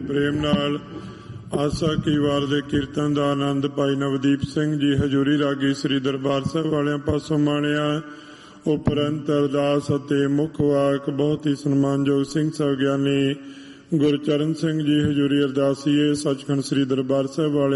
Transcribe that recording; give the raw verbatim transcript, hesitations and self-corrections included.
ਪ੍ਰੇਮ ਨਾਲ ਆਸਾ ਕੀ ਵਾਰ ਦੇ ਕੀਰਤਨ ਦਾ ਆਨੰਦ ਭਾਈ ਨਵਦੀਪ ਸਿੰਘ ਜੀ ਹਜ਼ੂਰੀ ਰਾਗੀ ਸ੍ਰੀ ਦਰਬਾਰ ਸਾਹਿਬ ਵਾਲਿਆਂ ਪਾਸੋਂ ਮਾਣਿਆ। ਉਪਰੰਤ ਅਰਦਾਸ ਅਤੇ ਮੁੱਖ ਵਾਕ ਬਹੁਤ ਹੀ ਸਨਮਾਨਯੋਗ ਸਿੰਘ ਸਾਹਿਬ ਗਿਆਨੀ ਗੁਰਚਰਨ ਸਿੰਘ ਜੀ ਹਜ਼ੂਰੀ ਅਰਦਾਸੀਏ ਸੱਚਖੰਡ ਸ੍ਰੀ ਦਰਬਾਰ ਸਾਹਿਬ ਵਾਲੇ